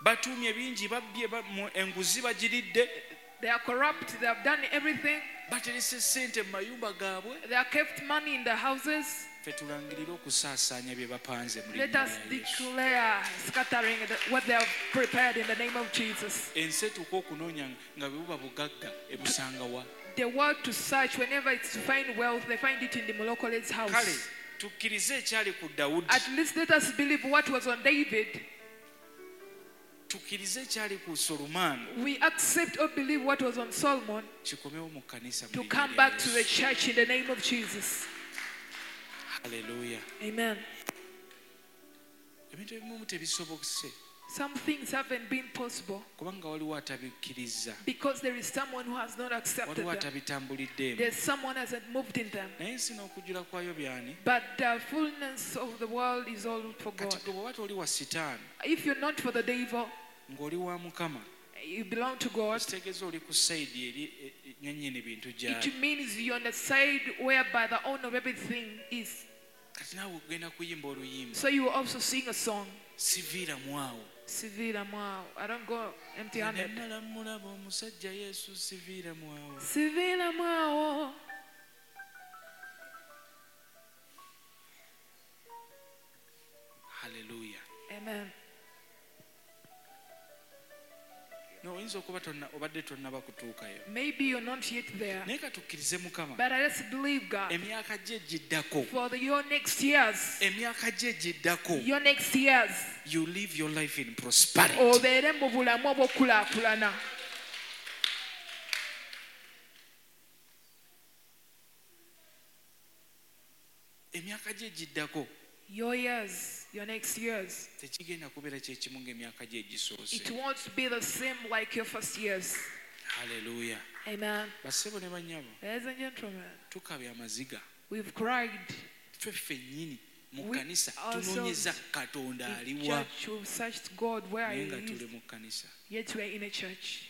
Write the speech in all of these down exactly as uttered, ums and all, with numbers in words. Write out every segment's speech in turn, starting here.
batumye bingi babbye enguzi bagiridde. They are corrupt. They have done everything. Baterese ssente mu mayumba gaabwe. They have kept money in their houses. Ffe tulangirire okusaasaanya bye bapanze mu Let linnya us lya Yesu. declare scattering what they have prepared in the name of Jesus. Ensi etuuka okunoonya nga bwe buba bugagga ebusanga wa? The word to search, whenever it's to find wealth, they find it in the Molokole's Kale house. tukkirize ekyali ku Dawudi. At least let us believe what was on David. Tukkirize ekyali ku Solumaani. We accept or believe what was on Solomon Kikomewo mu kkanisa mu to linnya come lya back to the Yesu. church in the name of Jesus. Haleluya. Amen. Ebintu ebimu tebisobokese Some things haven't been possible kubanga waliwo atabikkiriza, because there is someone who has not accepted waliwo them. atabitambuliddeemu. There's someone who hasn't moved in them. Naye ensi n'okujjula kwayo byani? But the fullness of the world is all for God. Kati gwe bw'oba toli wa Sitaani If you're not for the devil, ng'oli wa Mukama, you belong to God. kitegeeza oli ku sayidi eri nnyonnyini bintu gyali. It means you're on the side whereby the owner of everything is. Kati naawe ogenda kuyimba oluyimba So you will also sing a song. siviiramu awo. Sivira mwao. I don't go empty handed. Nennala mulaba omusajja Yesu siviiramu awo. Sivira mwao. Haleluya. Amen. No, oyinza okuba tonna obadde tonnaba kutuukayo. Maybe you're not yet there. Naye ka tukkirize Mukama. But let's believe God. Emyaka gye giddako. For the, your next years. Emyaka gye giddako. Your next years. You live your life in prosperity. Obeere mu bulamu obw'okulaakulana. Emyaka gye giddako. Your years, your next years. Tekigenda kubeera kye kimu ng'emyaka gye gisoose. It won't be the same like your first years. Haleluya. Amen. Bassebo ne bannyabo. Ladies and gentlemen, Tukabya amaziga. we've cried. Ffe ffennyini mu We kkanisa ourselves tunoonyeza Katonda in aliwa. church, we've searched God where Naye He nga tuli is. mu kkanisa. Yet we're in a church.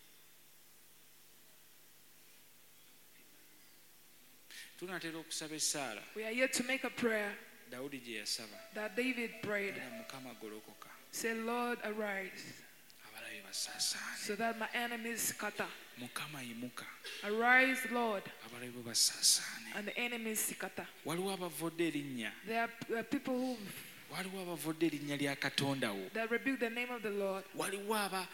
Tunaatera okusaba essaala We are here to make a prayer Dawudi gye yasaba. that David prayed. Era Mukama golokoka. Say, Lord, arise Abalabe basaasaane. so that my enemies scatter. Mukama yimuka. Arise, Lord, Abalabe basaasaane. and the enemies scatter. Waliwo abavodde erinnya. There are there are people who Waliwo abavodde erinnya lya Katonda wo. that rebuke the name of the Lord. Waliwo aba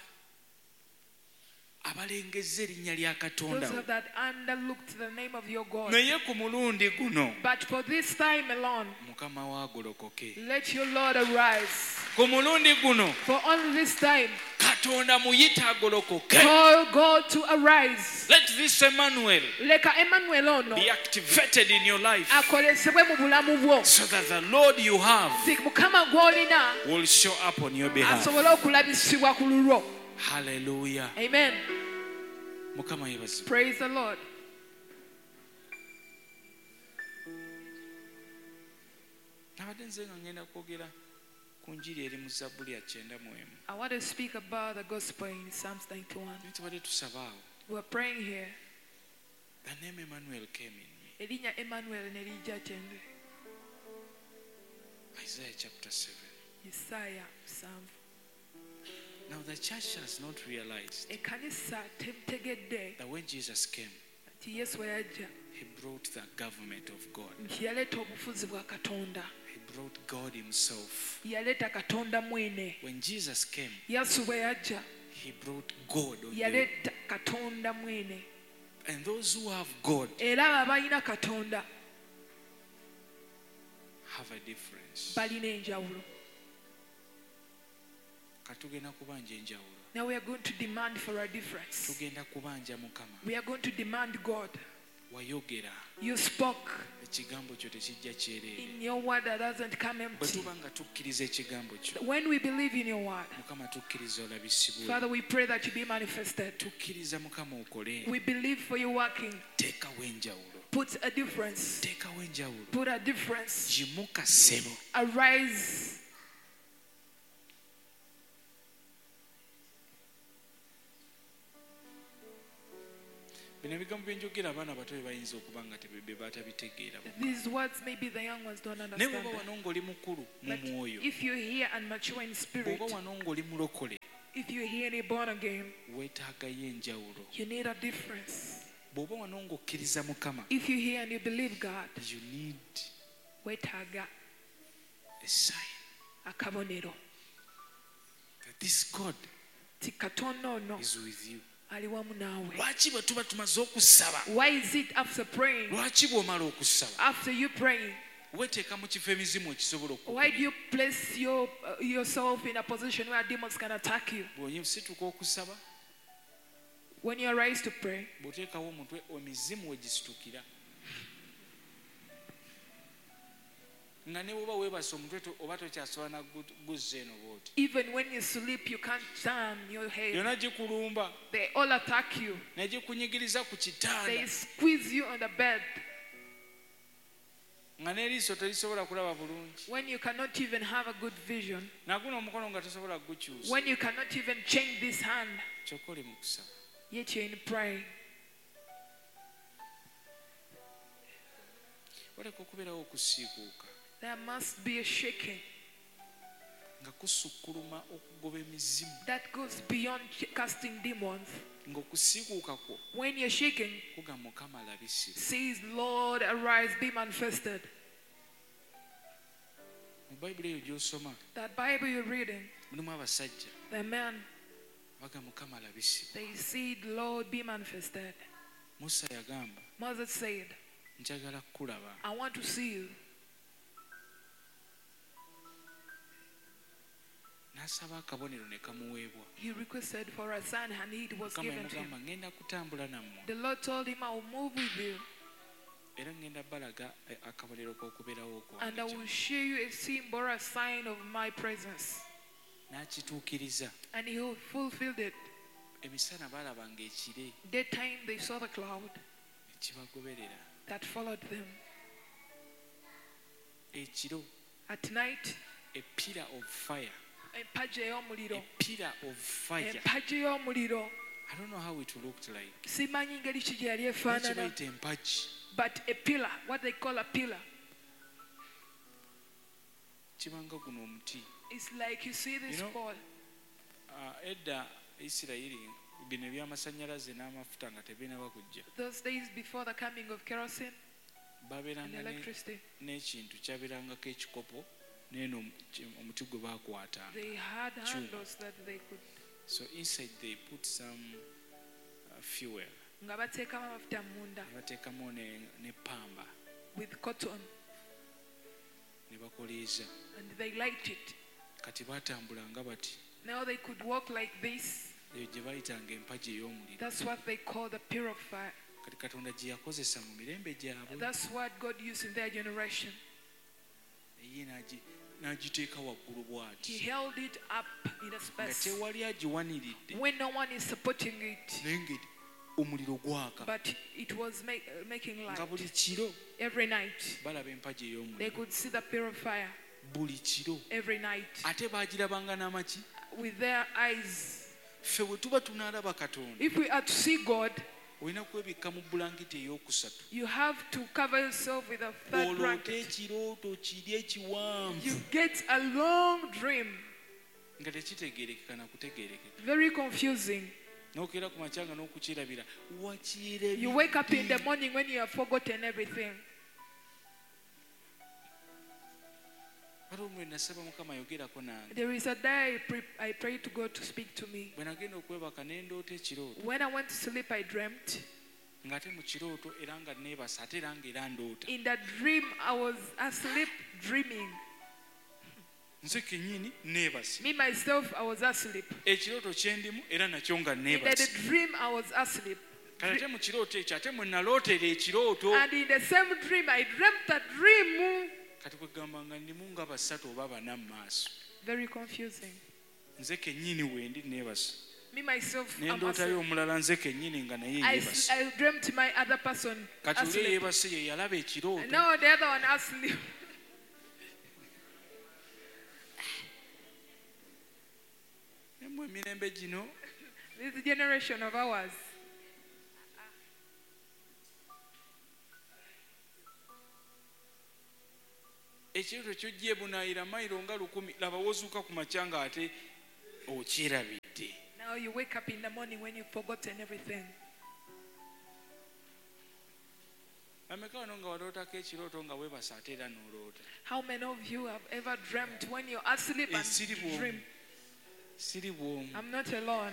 abalengezza erinnya lya Katonda Those wo. that underlooked the name of your God. Naye ku mulundi guno But for this time alone, Mukama wo agolokoke. let your Lord arise. Ku mulundi guno For only this time, Katonda muyite agolokoke. call God to arise. Let this Emmanuel Leka Emmanuel ono be activated in your life akolesebwe mu bulamu bwo. so that the Lord you have Nti Mukama gw'olina will show up on your behalf. asobole okulabisibwa ku lulwo. Hallelujah. Amen. Mukama yebazi. Praise the Lord. Nabadde nze nga ngenda kwogera ku njiri eri mu Zabbuli ya kyenda mu emu. I want to speak about the gospel in Psalms ninety-one. Naye tubadde tusaba awo. We're praying here. The name Emmanuel came in me. Erinnya Emmanuel ne lijja gyende. Isaiah chapter seven. Yesaya musanvu. Now the church has not realized Ekkanisa temutegedde that when Jesus came, nti Yesu we yajja he brought the government of God. nti yaleeta obufuzi bwa Katonda. He brought God himself. Yaleeta Katonda mwene. When Jesus came, Yesu bwe yajja he brought God on the, yaleeta Katonda mwene. and those who have God Era abalina Katonda have a difference. balina enjawulo. Katugenda kubanja enjawulo. Now we are going to demand for a difference. Tugenda kubanja Mukama. We are going to demand God. Wayogera. You spoke Ekigambo kyo tekijja kyereere. in your word that doesn't come Bwe empty. tuba nga tukkiriza ekigambo kyo, When we believe in your word, Mukama tukkiriza olabisibwe. Father, we pray that you be manifested. Tukkiriza Mukama okole. We believe for you working. Teekawo enjawulo. Put a difference. Teekawo enjawulo. Put a difference. Gimuka ssebo. Arise. Bino ebigambo bye njogera abaana abato bye bayinza okuba nga tebe batabitegeera. These words, maybe the young ones don't Naye understand bw'oba them. wano ng'oli mukulu mu But mwoyo, if you hear and mature in spirit, bw'oba wano ng'oli mulokole, If you hear any born again, weetaagayo enjawulo. you need a difference. Bw'oba wano ng'okkiriza Mukama, If you hear and you believe God, you need wetaaga a sign akabonero. that this God Ti Katonda ono is with you. ali wamu naawe. Lwaki bwe tuba tumaze okusaba, Why is it after praying, lwaki bw'omala okusaba after you praying, weeteeka mu kifo emizimu ekisobola why do okukubira? you place your, uh, yourself in a position where demons can attack you? Bw'osituka okusaba, When you arise to pray, bw'oteekawo omutwe, emizimu we gisitukira. Nga ne bw'oba weebase omutwe to- oba tokyasobola na gu- guzza eno bw'oti. even when you sleep, you can't turn your head. Yonna gikulumba, They all attack you. ne gikunyigiriza ku They kitanda, squeeze you on the bed nga n'eriiso terisobola kulaba bulungi. when you cannot even have a good vision, Naguno omukono nga tosobola gukyusa. when you cannot even change this hand, Kyokka oli mu kusaba. yet you're in praying. Waleka okubeerawo okusiikuuka There must be a shaking nga kusukkuluma okugoba emizimu, that goes beyond casting demons. ng'okusiikuuka kwo When you're shaking, kugamba Mukama alabisire. says, Lord, arise, be manifested. Mu Bayibuli eyo gy'osoma That Bible you're reading, mulimu abasajja the men, bagamba Mukama alabisire. they said, Lord, be manifested. Musa yagamba Moses said, njagala kukulaba. I want to see you. N'asaba akabonero ne kamuweebwa. He requested for a sign and it was Mukama given to him. yamugamba ngenda kutambula nammwe The Lord told him, I will move with you era ngenda balaga eh, akabonero k'okubeerawo and I okwange. will show you a symbol, a sign of my presence. N'akituukiriza. And he fulfilled it. Emisana baalabanga ekire Daytime they saw the cloud ne kibagoberera. that followed them. Ekiro, At night, a pillar of fire. empagi A ey'omuliro. pillar of fire. Empagi ey'omuliro. I don't know how it looked like. Simanyi ngeri ki gye yali Lwaki efaanana. bayita empagi? But a pillar, what they call a pillar, Kibanga guno omuti. it's like you see this You know, pole. Ah, edda Isirayiri bino ebyamasannyalaze n'amafuta nga tebinaba kujja. Those days before the coming of kerosene and Babeeranga ne- electricity, n'ekintu kyabeerangako ekikopo n'eno omu- ki- omuti gwe baakwatanga. they had Chuma. handles that they could, So inside they put some uh, fuel. nga bateekamu amafuta munda Ne bateekamu ne, ne pamba with cotton ne bakoleeza. and they light it. Kati baatambulanga bati. Now they could walk like this. Eyo gye bayitanga empagi ey'omuliro. That's what they call the pillar of fire. Kati Katonda gye yakozesa mu mirembe gyabwe. That's what God used in their generation. Ye n'agi- n'agiteeka waggulu He bw'ati. held it up in a Nga space tewali agiwaniridde. when no one is supporting it, Naye nga omuliro gwaka. but it was make, uh, making Nga buli light. kiro Every night balaba empagi they ey'omuliro. could see the pillar of fire. Buli kiro. Every night Ate baagirabanga n'amaki? with their eyes. Ffe bwe tuba tunaalaba Katonda, If we are to see God, olina kwebikka mu bulangiti ey'okusatu. you have to cover yourself with a third Oloote blanket. ekirooto kiri ekiwanvu You get a long dream, nga tekitegeerekeka na kutegeerekeka. very confusing. N'okeera ku makyanga n'okukirabira You wake up in the wakirabidde. morning when you have forgotten everything. Waliwo omwe nasaba Mukama ayogerako nange. There is a day I, pre- I prayed to God to speak to me. Bwe nagenda okwebaka ne ndoota ekirooto When I went to sleep, I dreamt. ng'ate mu kirooto era nga neebasa ate era ng'era ndoota. In that dream, I was asleep dreaming. Nze kennyini neebase. Me, myself, I was asleep. Ekirooto kye ndimu era nakyo nga In the neebase. dream, I was asleep. Kale ate mu kirooto ekyo ate mwe nalootera ekirooto. And in the same dream, I dreamt that dream. Kati kwegamba nga ndimu nga basatu oba bana mu maaso. Very confusing. Nze kennyini wendi neebase. Me, myself, Ne I'm ndootayo asleep. omulala nze kennyini nga naye I, yeebase. I dreamt my other person Kati oli asleep. yeebase ye yalaba ekirooto. Now the other one asleep. Ne mmwe emirembe gino This generation of ours. ekirooto ky'ojja ebunaayira mayiro nga lukumi laba wozuuka ku makya nga ate okirabidde. by'obidde. Now you wake up in the morning when you've forgotten everything. Ameka wano nga walootako ekirooto nga weebasa ate era n'oloota. How many of you have ever dreamt when you're asleep and Siri you dream? bw'omu. Siri bw'omu. I'm not alone.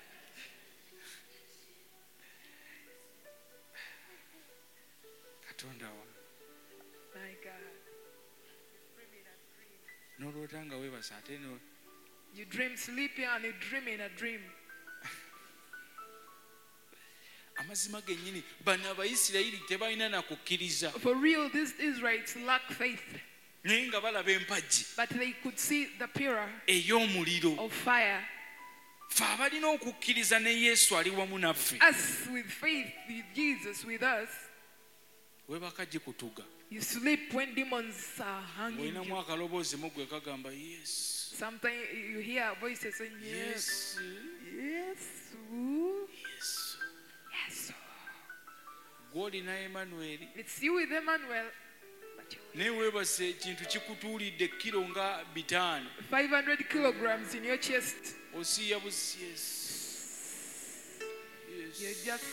Katonda wa. My God. N'oloota nga weebasa ate no. You dream sleeping and you dream in a dream. Amazima gennyini bano Abayisirayiri tebalina na kukkiriza. For real, these Israelites lack faith. Naye nga balaba empagi But they could see the pillar ey'omuliro. of fire. Ffe abalina okukkiriza ne Yesu ali wamu naffe. Us with faith, with Jesus with us. Weebaka gikutuga. You sleep when demons are hanging Olinamu you. akaloboozi mu ggwe kagamba Yesu. Sometimes you hear voices saying, yes, Yesu. yes, ooh, Yesu. yes. Gw'olina Emmanuel. It's you with Emmanuel. But you Naye weebase ekintu kikutuulidde kilo nga bitaano. five hundred kilograms in your chest. Osiiya busi Yesu. You're Yesu. just,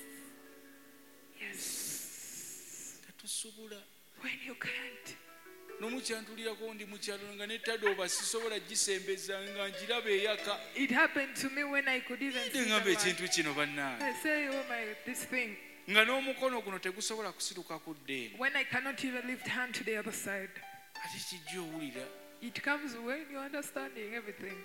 yes. Tatusobola. When you can't. N'omukyantulirako ndi mu kyalo nga ne tadooba sisobola gisembeza nga njiraba eyaka. It happened to me when I could even see Nde the ngamba light. ekintu kino bannange. I say, oh my, this thing. Nga n'omukono guno tegusobola kusituka ku ddeeni. When I cannot even lift hand to the other side. Ate kijja owulira. It comes when you're understanding everything.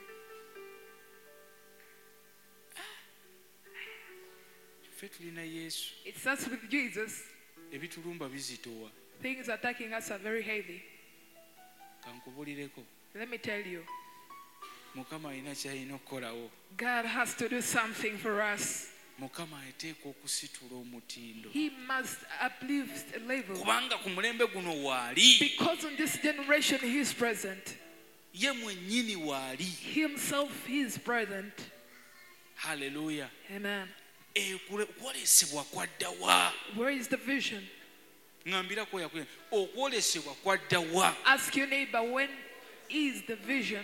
Ffe tulina Yesu. It starts with Jesus. Ebitulumba bizitowa. Things attacking us are very heavy. Kankubulireko. Let me tell you, Mukama alina ky'alina okukolawo. God has to do something for us. Mukama ateeka okusitula omutindo. He must uplift a level. Kubanga ku mulembe guno waali. Because in this generation He is present. Ye mwennyini waali. Himself He is present. Hallelujah. Amen. Okwolesebwa kwadda wa? Where is the vision? Ngambirako yakuye. Okwolesebwa kwadda wa? Ask your neighbor, when is the vision?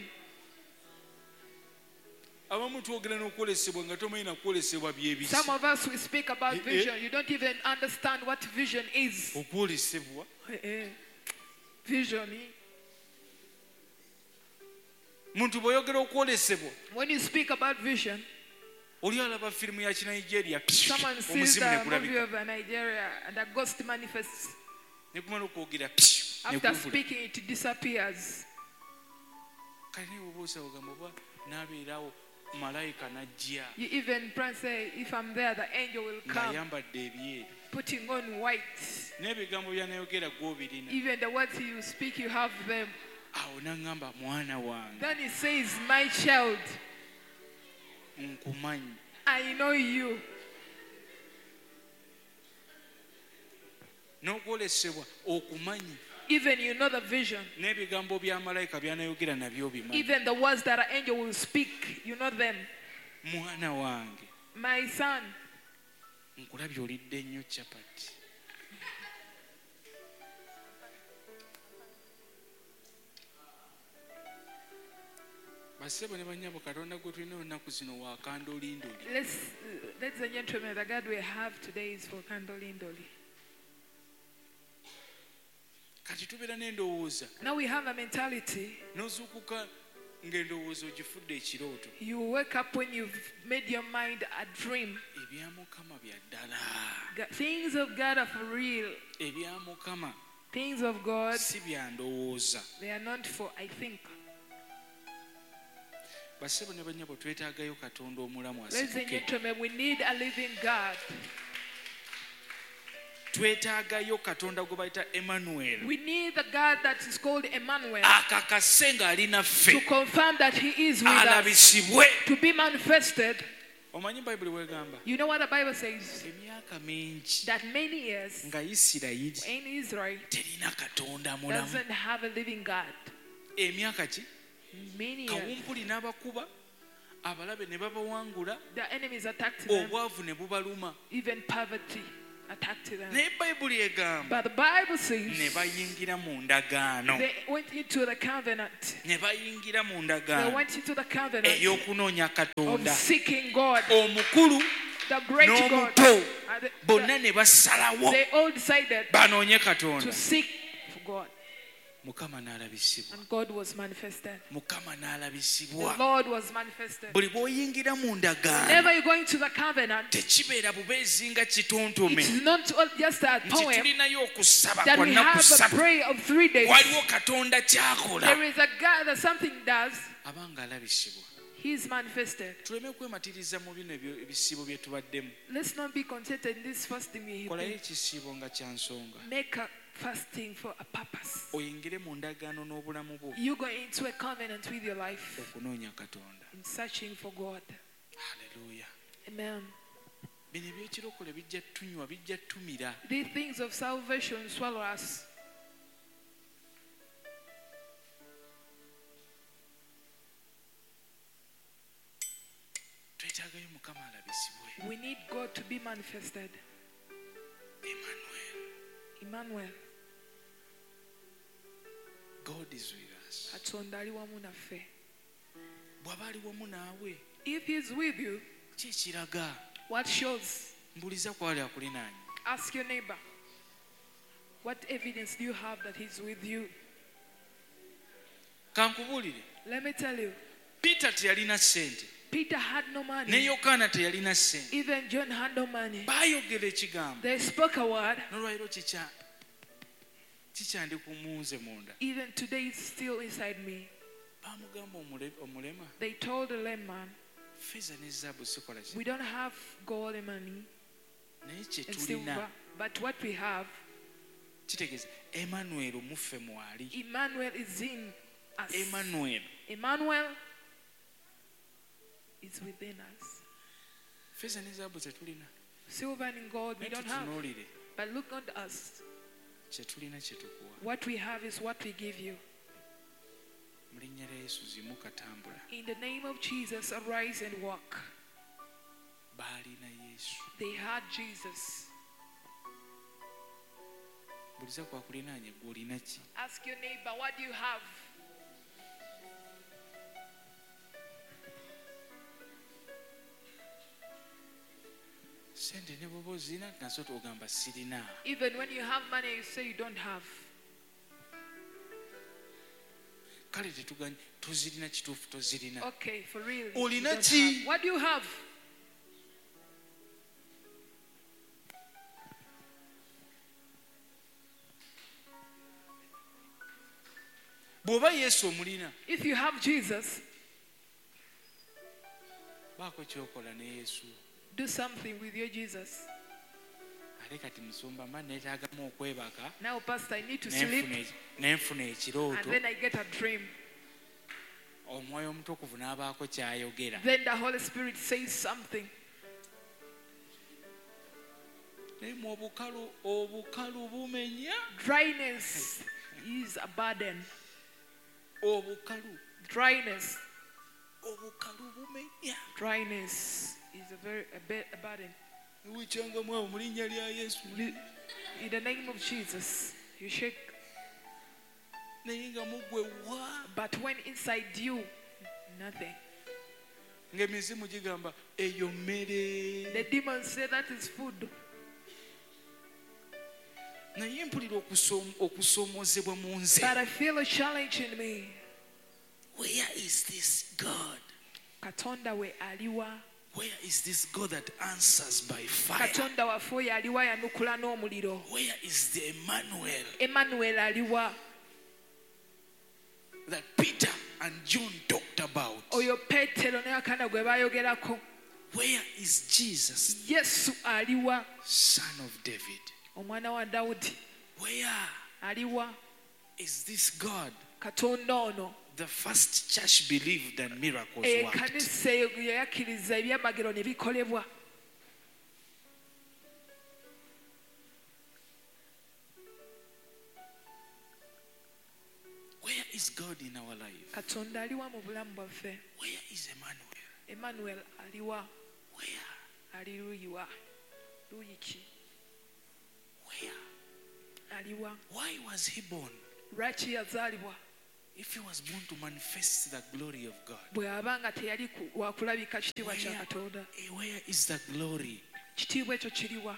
Abamu twogera n'okwolesebwa nga tomanyi na kwolesebwa byebiki. Some of us, we speak about Eh, eh. vision. You don't even understand what vision is. Okwolesebwa. Eh, eh. Vision. eh? Muntu bw'oyogera okwolesebwa. When you speak about vision, Oli alaba firimu ya Kinigeria. someone sees Omuzimu ne the movie gulabika. of Nigeria and a ghost manifests. Ne gumala okwogera. After Ne guvula. speaking, it disappears. Kale ne bw'oba osaba ogamba oba n'abeerawo malayika n'ajja. You even pray and say, if I'm there, the angel will come, Ng'ayambadde ebyeru. putting on white. N'ebigambo by'anayogera gw'obirina. Even the words you speak, you have them. Awo n'aŋŋamba mwana wange Then he says, my child, nkumanyi. I know you. N'okwolesebwa okumanyi. Even you know the vision. N'ebigambo bya malayika by'anayogera nabyo obimanyi. Even the words that an angel will speak, you know them. Mwana wange My son, nkulabye olidde nnyo capati. Basebo ne bannyabo Katonda gwe tulina olunaku zino wa kandolindoli. let's, uh, ladies and gentlemen, the God we have today is for Kandolindoli. Kati tubeera n'endowooza Now we have a mentality. n'ozuukuka ng'endowooza ogifudde ekirooto. You wake up when you've made your mind a dream. Ebya Mukama bya ddala. Ga- Things of God are for real. Ebya Mukama Things of God, si bya ndowooza. they are not for, I think. Basebo ne bannyabo twetaagayo Katonda omulamu Ladies and asituke. gentlemen, we need a living God. Twetaagayo Katonda gwe bayita Emmanuel. We need the God that is called Emmanuel Akakase ng'ali to naffe. confirm that He is with us, Alabisibwe. to be manifested. Omanyi Bayibuli bw'egamba? You know what the Bible says? Emyaka mingi That many years nga Isirayiri in Israel terina Katonda mulamu. doesn't have a living God. Emyaka ki? Many years. Kawumpuli n'abakuba, abalabe ne babawangula, The enemies attacked them. obwavu ne bubaluma. Even poverty attacked them. naye bayibuli egamba But the Bible ne says bayingira mu ndagaano they went into the covenant. ne bayingira mu They ndagaano went into the covenant ey'okunoonya of katonda seeking God, omukulu the great God. n'omuto And the- bonna ne basalawo They all decided banoonye to katonda seek for God. mukama n'alabisibwa And God was manifested. mukama The n'alabisibwa Lord was manifested. buli bw'oyingira mu ndagaano Whenever you go into the covenant, tekibeera bubeezi nga it kitontome is not all just a nti poem tulinayo okusaba that kwa we nnaku have a ssatu prayer of three days. waliwo katonda kyakola There is a God that something does. abanga alabisibwa He is manifested. tuleme kwematiriza mu bino ebyo- ebisiibo bye tubaddemu Let's not be contented in this fasting. We kolayo ekisiibo nga kya nsonga make a fasting for a purpose. oyingire mu ndagaano n'obulamu bwo You go into a covenant with your life okunoonya katonda in searching for God. haleluya Amen. bino ebyekirokole bijja tunywa bijja tumira These things of salvation swallow us. twetaagayo mukama alabisibwe We need God to be manifested. emmanuel Emmanuel. god is with us Katonda ali wamu naffe. bw'aba ali wamu naawe If he's with you, kyekiraga what shows? mbuliza kwali akulinaanye Ask your neighbor. What evidence do you have that he's with you? kankubuulire Let me tell you. peter teyalina ssente Peter had no ne money. yokaana teyalina ssente Even John had no money. baayogera ekigambo They spoke a word. n'olwaliro kikya kikyandi kumuunze munda Even today it's still inside me. baamugamba omule- omulema They told the lame man, feeza ne zaabu sikola ki we don't have gold and money naye kye and tulina silver, but what we have, kitegeeza emmanuel muffe mwali Emmanuel is in us. emmanuel Emmanuel is within us. feeza ne zaabu ze tulina Silver and gold we naye don't have. tutunuulire But look at us. kye tulina kye tukuwa What we have is what we give you. mu linnya lya yesu zimu katambula In the name of Jesus, arise and walk. baalina yesu They had Jesus. buliza kwakulinaanye gwe olina ki Ask your neighbor, what do you have? sente ne bwoba ozirina nazo ogamba sirina Even when you have money, you say you don't have. kale tetuganye tozirina kituufu tozirina Okay, for real. you Olina don't ki? have. What do you have? bw'oba yesu omulina If you have Jesus, baako kyokola ne yesu do something with your Jesus. ate kati musumba mba neetaagamu okwebaka Now, Pastor, I need to nenfuna sleep, eki- nenfuna and ekirooto then I get a dream. omwoyo omutukuvu n'abaako kyayogera Then the Holy Spirit says something. naye mu obukalu obukalu bumenya Dryness is a burden. obukalu Dryness. obukalu bumenya Dryness is a very a, bit, a burden. wicyangamu abo mu linnya lya yesu You- In the name of Jesus, you shake. naye nga mugwe wa But when inside you, nothing. ng'emizimu gigamba eyo mmere The demons say that is food. naye mpulira okusom- okusoomozebwa mu nze But I feel a challenge in me. where is this god Katonda we aliwa. where is this god that answers by fire Katonda waffe oyo aliwa yanukula n'omuliro. where is the emmanuel Emmanuel aliwa. that peter and john talked about Oyo Petero ne Yokaana gwe baayogerako. where is jesus Yesu aliwa. son of david Omwana wa Dawudi where aliwa. is this god Katonda ono. the first church believed and miracles worked Ekkanisa eyo yayakkiriza ebyamagero ne bikolebwa. where is god in our life Katonda aliwa mu bulamu bwaffe. where is emmanuel Emmanuel aliwa. where Ali luuyi wa? Luuyi ki? Where? aliwa Why was he born? lwaki yazaalibwa If he was born to manifest the glory of God, bwe aba nga teyali ku- wakulabika kitiibwa kya where, katonda where is the glory? kitiibwa ekyo kiriwa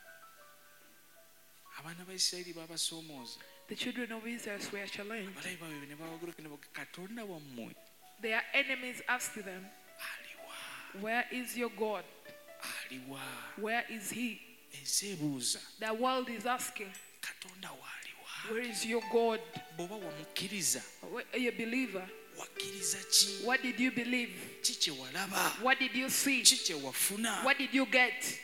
Abaana ba Isirayiri babasoomooza. the children of Israel were challenged. Abalabi baabwe ne bawaguluka ne baga, Katonda wammwe Their enemies asked them, aliwa? where is your God? Aliwa? Where is he? Ensi ebuuza, The world is asking, Katonda waaliwa? where is your God? Bw'oba wamukkiriza, Where- Are you a believer? wakkiriza ki? What did you believe? Ki kye walaba? What did you see? Ki kye wafuna? What did you get?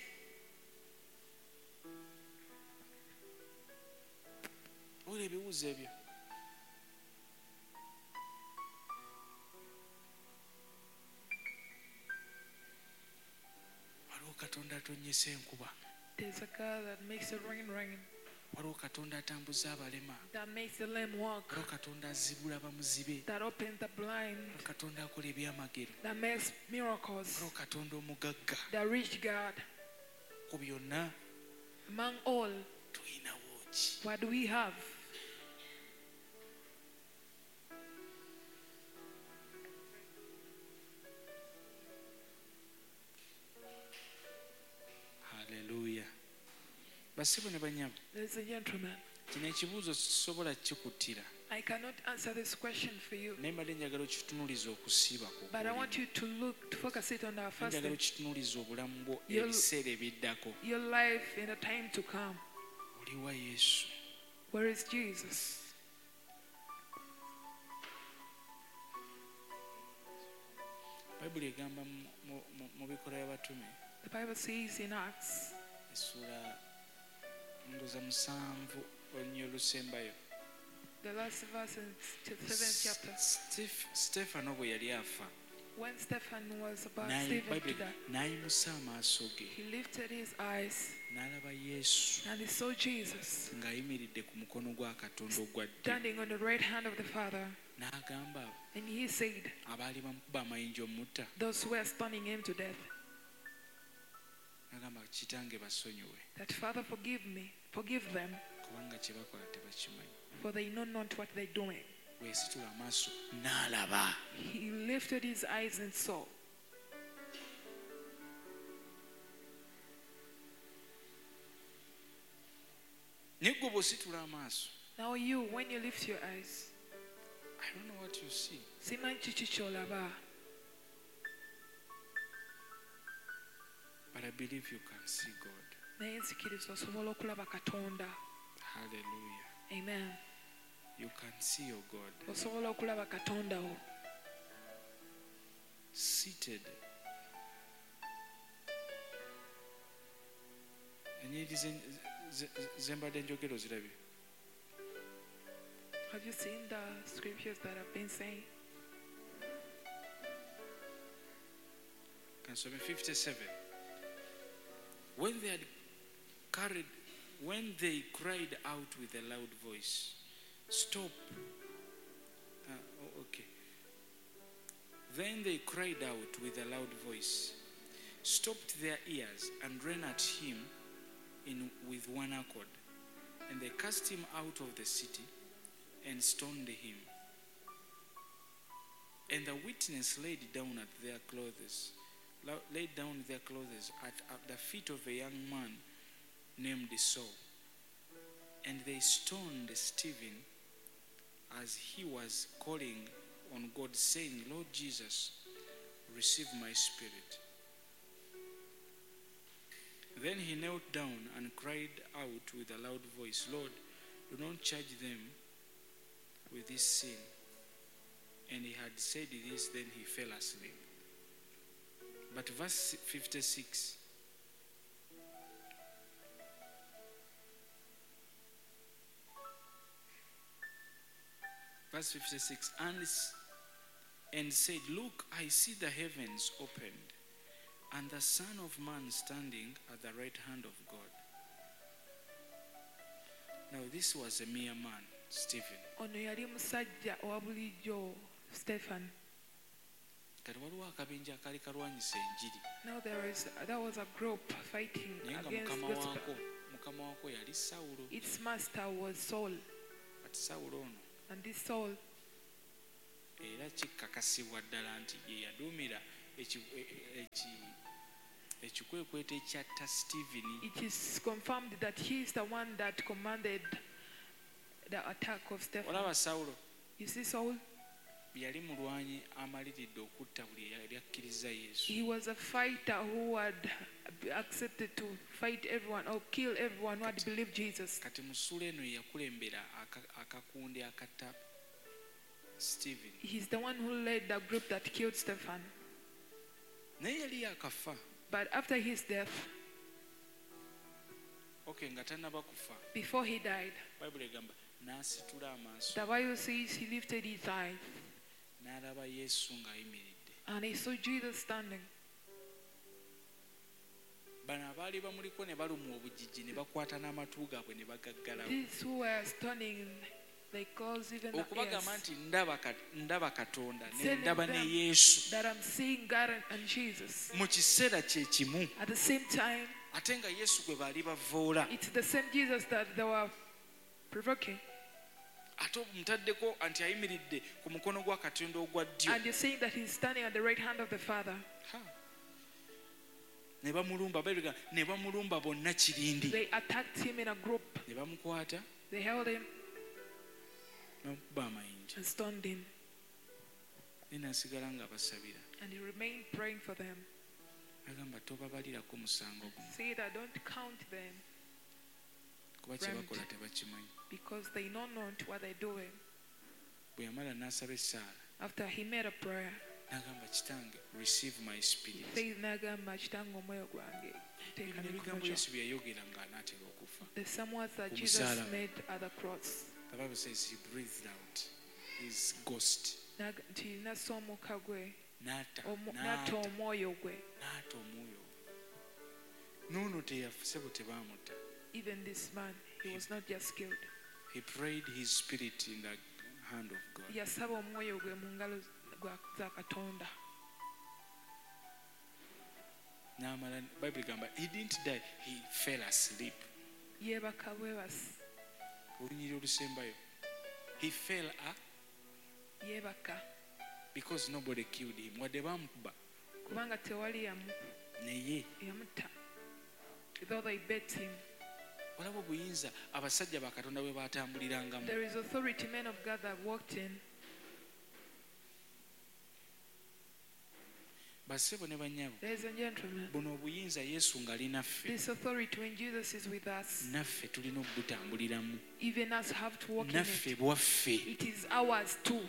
Waliwo ebibuuzo ebyo. Waliwo Katonda atonnyesa enkuba. There's a God that makes the rain rain, Waliwo Katonda atambuza abalema. that makes the lame walk, Waliwo Katonda azibula bamuzibe. that opens the blind, Waliwo Katonda akola ebyamagero. that makes miracles, Waliwo Katonda omugagga. the rich God. Ku byonna Among all, tulinawo ki? what do we have? Haleluya. Basibo ne banyabo, Ladies and gentlemen, kino ekibuuzo sisobola kikuttira. I cannot answer this question for you, Naye mbadde njagala okitunuuliza okusiiba ku but I kuwulira. want you to look, to focus it on our first njagala step, okitunuuliza obulamu bwo You'll- ebiseera ebiddako. your life in the time to come. Oliwa Yesu. Where is Jesus? Bayibuli egamba mu- mu- mu- mu bikola by'abatume The Bible says in Acts, essula ndooza musanvu olunnyo olusembayo. the last verse in the seventh chapter, Stef- Stefano bwe yali afa, when Stephen was about n'ayi- Stephen to Bayibuli die, n'ayimusa amaaso ge he lifted his eyes n'alaba Yesu and he saw Jesus ng'ayimiridde ku mukono gwa Katonda ogwa ddyo. standing on the right hand of the Father. N'agamba And he said, abaali bamukuba amayinja omutta, those who were stoning him to death, n'agamba Kitange basonyiwe that Father, forgive me, forgive them, kubanga kye bakola tebakimanyi. for they know not what they're doing. Bw'esitula amaaso n'alaba. He lifted his eyes and saw. Naye ggwe bw'ositula amaaso, Now you, when you lift your eyes, I don't know what you see. simanyi kiki ky'olaba, But I believe you can see God. naye nzikiriza osobola okulaba Katonda. Hallelujah. Amen. You can see your God Osobola okulaba Katonda wo seated. Ennyiriri ze- ze- ze mbadde njogera ozirabye? Have you seen the scriptures that I've been saying? Kansome fifty-seven. When they had carried, when they cried out with a loud voice, stop. Uh, oh, okay. Then they cried out with a loud voice, stopped their ears, and ran at him in with one accord. And they cast him out of the city and stoned him. And the witness laid down at their clothes, la- laid down their clothes at, at the feet of a young man named Saul. And they stoned Stephen as he was calling on God, saying, Lord Jesus, receive my spirit. Then he knelt down and cried out with a loud voice, Lord, do not charge them with this sin. And he had said this, then he fell asleep. But verse fifty-six, verse fifty-six, and, and said, look, I see the heavens opened, and the Son of Man standing at the right hand of God. Now this was a mere man, Stephen. Ono yali musajja owa bulijjo Stephen. Kati waliwo akabenje akaali kalwanyisa enjiri. Now there is, there was a group fighting Naye nga against mukama gospel. waako mukama wako yali Sawulo. Its master was Saul. Kati Sawulo ono And this Saul, era kikakasibwa ddala nti ye yaduumira eki- e- eki- ekikwekweto ekyatta Stephen. it is confirmed that he is the one that commanded the attack of Stephen. Olaba Sawulo You see, Saul, yali mulwanyi amaliridde okutta buli eyali akkiriza Yesu. he was a fighter who had accepted to fight everyone or kill everyone who had believed Jesus. Kati mu ssuula eno ye yakulembera aka- akakunde akatta Stephen. He's the one who led the group that killed Stephen. Naye yali yakafa. But after his death, Okay, nga tannaba kufa. before he died, Bayibuli egamba n'asitula amaaso the Bible says he lifted his eyes n'alaba Yesu ng'ayimiridde. and he saw Jesus standing. Bano abaali bamuliko ne balumwa obujiji ne bakwata n'amatu gaabwe ne bagaggalawo. These who were stunning, they closed even the Okubagamba ears. nti ndaba Kat- ndaba Katonda ne Telling ndaba ne them Yesu that I'm seeing God and Jesus. mu kiseera kye kimu, At the same time, ate nga Yesu gwe baali bavoola. it's the same Jesus that they were provoking. Ate mutaddeko nti ayimiridde ku mukono gwa Katonda ogwa ddyo. And you're saying that he's standing at the right hand of the Father. Ha. Ne bamulumba Bayibuli egamba, ne bamulumba bonna kirindi. They attacked him in a group. Ne bamukwata They held him n'omukuba amayinja. and stoned him. Ne n'asigala ng'abasabira. And he remained praying for them. Agamba tobabalirako musango guno Say that don't count them kuba kye bakola tebakimanyi. because they know not what they're doing. Bwe yamala n'asaba essaala After he made a prayer, n'agamba kitange receive my spirit. he said, "Nagamba kitange omwoyo gwange, Ebyo teeka n'ebigambo mikono gyo." Yesu bye yayogera ng'anaatera okufa. The same words that Ku Jesus musalaba. made at the cross. The Bible says he breathed out his ghost. Naga- nti nassa omukka gwe, N'atta omu- n'atta n'atta omwoyo gwe. n'atta omwoyo. N'ono teyafuse bwe tebaamutta. Even this man, he was not just killed. He prayed his spirit in the hand of God. Yasaba omwoyo gwe mu ngalo gwa- za Katonda. N'amala Bible egamba he didn't die, he fell asleep. Yeebaka bwebasi. Olunyiri olusembayo. He fell a Yeebaka because nobody killed him. Wadde baamukuba kubanga tewali yamu- naye yamutta. Though they beat him. olaba obuyinza abasajja ba Katonda bwe batambulirangamu. There is authority men of God that walked in. Bassebo ne bannyabo, Ladies and gentlemen, buno obuyinza Yesu ng'ali naffe, this authority when Jesus is with us, naffe tulina okubutambuliramu. even us have to walk in Naffe it. bwaffe. It is ours too.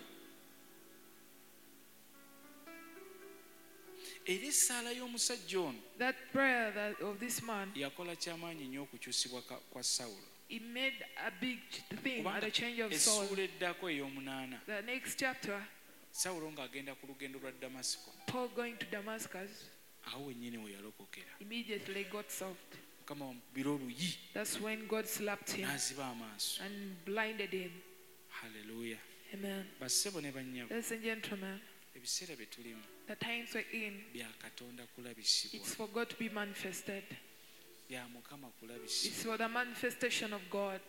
Era essaala y'omusajja ono That prayer that of this man, yakola kyamaanyi nnyo okukyusibwa ka- kwa Sawulo. it made a big thing at Kubanga the change of Saul. essuula eddako ey'omunaana, The next chapter, Sawulo ng'agenda ku lugendo lwa Damasiko, Paul going to Damascus, awo wennyini we yalokokera. immediately got solved. Mukama wamukubira oluyi That's when God slapped him n'aziba amaaso. and blinded him. Haleluya. Amen. Bassebo ne bannyabo, Ladies and gentlemen, ebiseera bye tulimu the times we're in, bya Katonda kulabisibwa, it's for God to be manifested. bya Mukama It's kulabisibwa. for the manifestation of God.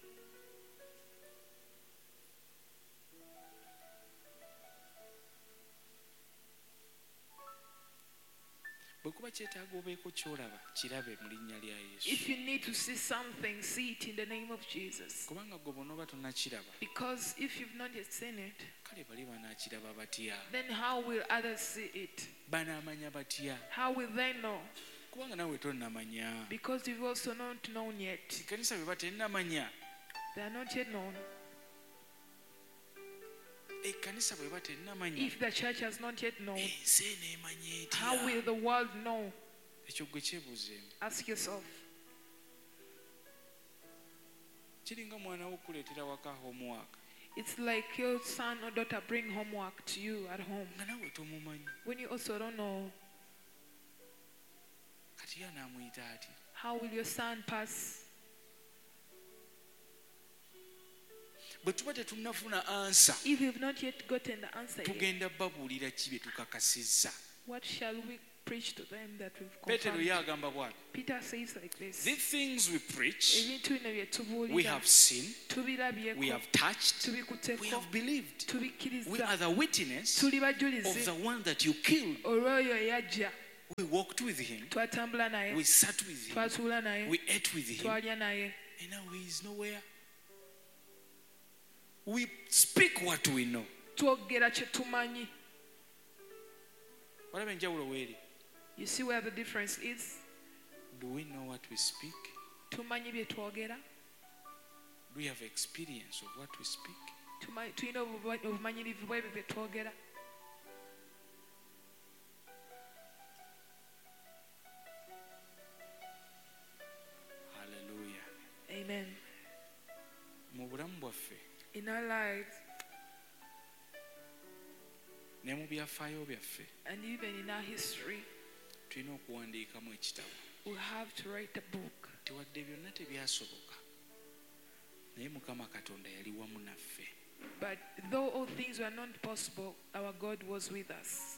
Bwe kuba kyetaaga obeeko ky'olaba kirabe mu linnya lya Yesu. If you need to see something, see it in the name of Jesus. Kubanga gwe bw'onooba tonnakiraba, Because if you've not yet seen it, kale bali banaakiraba batya? then how will others see it? Banaamanya batya? How will they know? Kubanga naawe tonnamanya. Because you've also not known yet. Ekkanisa bwe batennamanya, They are not yet known. ekkanisa bwe batennamanya, If the church has not yet known, ensi eneemanya how etya? will the world know? Ekyo gwe kyebuuzeemu. Ask yourself. Kiringa mwana wo okuleetera waka homework It's like your son or daughter bring homework to you at home nga naawe tomumanyi. when you also don't know. Kati ye anaamuyita ati. How will your son pass? Bwe tuba tetunnafuna ansa, If you've not yet gotten the answer yet, tugenda babuulira ki bye tukakasizza. what shall we preach to them that we've Petero confirmed. yagamba bw'ati, Peter says like this. these things we preach, Ebintu bino bye we tubuulira, have seen, we tubirabyeko, have touched, we tubikutteko, have believed. We tubikkiriza, are the witness tuli of bajulizi the one that you killed. olw'oyo eyajja. We walked with him, Twatambula naye, we sat with him, twatuula naye, we ate with him, twalya naye. and now he is nowhere. We speak what we know. Twogera kye tumanyi. Walaba enjawulo weeri. You see where the difference is? Do we know what we speak? Tumanyi bye twogera. Do we have experience of what we speak? Tumanyi- tulina obuba- obumanyirivu bw'ebyo bye twogera. Hallelujah. Amen. Mu bulamu bwaffe In our lives ne mu byafaayo byaffe and even in our history, tulina okuwandiikamu ekitabo. we have to write a book. Tewadde byonna tebyasoboka, naye Mukama Katonda yali wamu naffe. But though all things were not possible, our God was with us.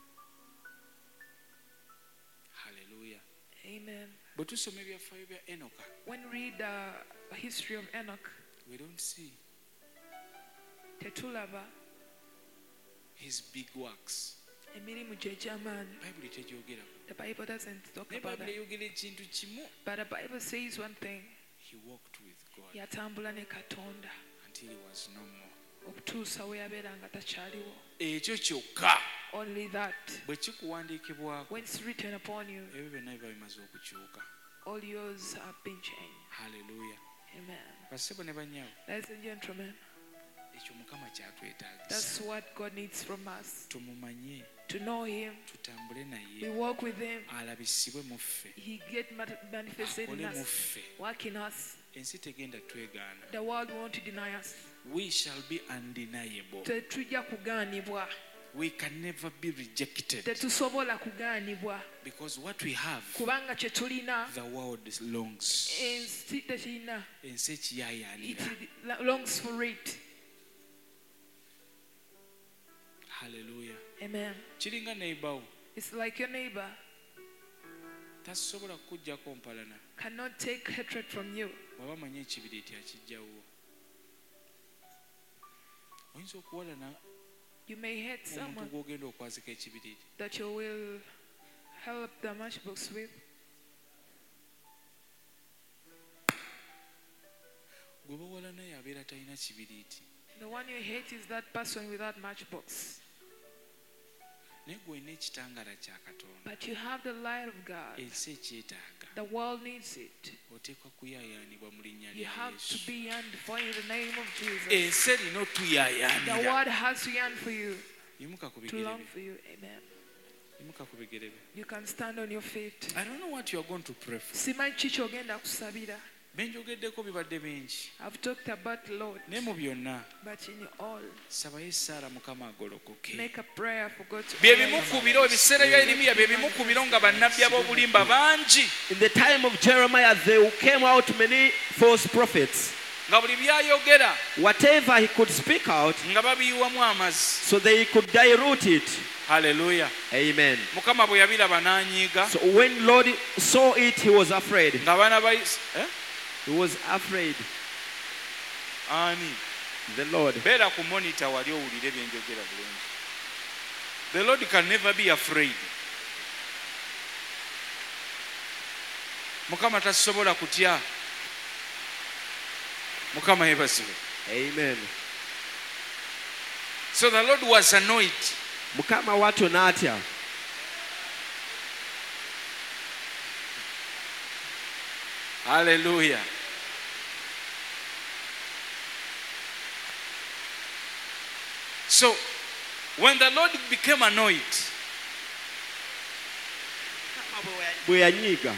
Hallelujah. Amen. Bwe tusoma ebyafaayo bya Enoka, When we read uh, a history of Enoch, we don't see tetulaba his big works. emirimu gye egy'amaanyi. Bayibuli tegyogerako. The Bible doesn't talk Naye about Bayibuli that. eyogera ekintu kimu. But the Bible says one thing. He walked with God Yatambula ne Katonda until he was no more. okutuusa we yabeera nga takyaliwo. Ekyo kyokka Only that. bwe kikuwandiikibwako, When it's written upon you, ebyo byonna biba bimaze okukyuka. all yours have been changed. Hallelujah. Amen. Bassebo ne bannyawo, Ladies and gentlemen, ekyo Mukama kyatwetaagisa. that's what God needs from us. Tumumanye, To know Him, tutambule we naye, walk with Him, alabisibwe mu ffe, He get mat- manifested in akole mu us, ffe. work in us. Ensi tegenda twegaana. The world won't deny us. We shall be undeniable. Tetujja kugaanibwa. We can never be rejected Tetusobola kugaanibwa. because what we have, Kubanga kye tulina, the world longs. ensi tekirina. Ensi It ekiyaayaanira. longs for it. Hallelujah. Amen. Kiringa neighbor wo, It's like your neighbor tasobola kukuggyako mpalana cannot take hatred from you. bw'aba amanyi ekibiriiti akijjawo. Oyinza okuwalana You may hate omuntu someone gw'ogenda okwazika ekibiriiti. that you will help the matchbox with. Gwe bawalana yabeera talina kibiriiti, The one you hate is that person without matchbox. naye gwe olina ekitangaala kya Katonda. But you have the light of God. Ensi ekyetaaga, The world needs it. oteekwa kuyaayaanibwa mu linnya You lya have to Yesu. be yearned for in the name of Jesus. Ensi erina The otuyaayaanira. world has to yearn for you, Yimuka ku to bigere long bye. for you. Amen. Yimuka ku bigere bye. You can stand on your feet. I don't know what you are going to pray for. Simanyi ki ky'ogenda kusabira. Benjogeddeko bibadde bingi, I've talked about the Lord, naye mu byonna but in all, sabayo Saara Mukama agolokoke. make a prayer for God to bye honor bimu you. ku biro ebiseera bya Yeremiya bye bimu ku biro nga bannabbi ab'obulimba bangi In the time of Jeremiah, there came out many false prophets. nga buli byayogera Whatever he could speak out, nga babiyiwamu amazzi. so they could dilute it. Haleluya. Amen. Mukama bwe yabiraba n'anyiiga So when Lord saw it, he was afraid. ng'abaana ba Is- eh? He was afraid. ani The Lord. beera ku monitor wali owulire byenjogera bulungi. The Lord can never be afraid. Mukama tasobola kutya. Mukama yebazibwe. Amen. So the Lord was annoyed. Mukama watu natya. Hallelujah. So when the Lord became annoyed, Bwe yanyiga.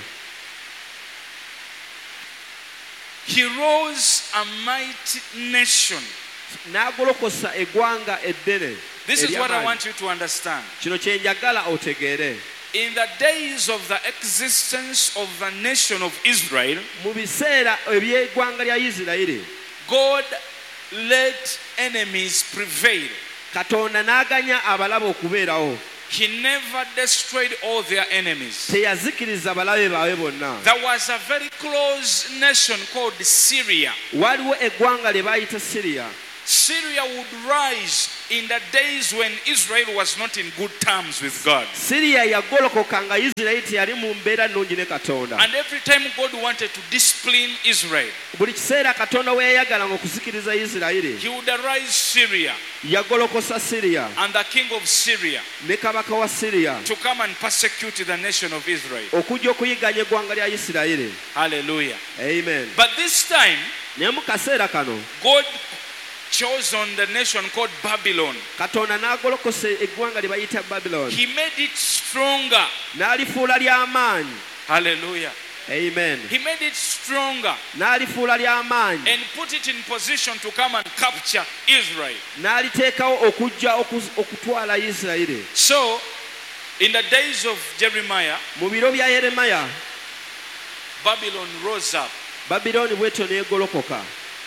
he rose a mighty nation. N'agolokosa eggwanga eddene. This is what I ery'amaanyi. want you to understand. Kino kye njagala otegeere. In the days of the existence of the nation of Israel, Mu biseera eby'eggwanga lya Isirayiri, God let enemies prevail. Katonda n'aganya abalabe okubeerawo. He never destroyed all their enemies. teyazikiriza balabe baabwe bonna. There was a very close nation called Syria. Waliwo eggwanga lye baayita Syria. Syria would rise in the days when Israel was not in good terms with God. Syria yagolokoka nga Isirayiri teyali mu mbeera nnungi ne Katonda. And every time God wanted to discipline Israel, Buli kiseera Katonda we yayagalanga okusikiriza Isirayiri, he would arise Syria yagolokosa Syria and the king of Syria ne kabaka wa Syria to come and persecute the nation of Israel. okujja okuyiganya eggwanga lya Isirayiri. Hallelujah. Amen. But this time, Naye mu kaseera kano God chose on the nation called Babylon. Katonda n'agolokosa eggwanga lye bayita Babylon. He made it stronger. N'alifuula ly'amaanyi. Hallelujah. Amen. He made it stronger N'alifuula ly'amaanyi. and put it in position to come and capture Israel. N'aliteekawo okujja okus- okutwala Isirayiri. So, in the days of Jeremiah, Mu biro bya Yeremaya, Babylon rose up Babilooni bw'etyo n'egolokoka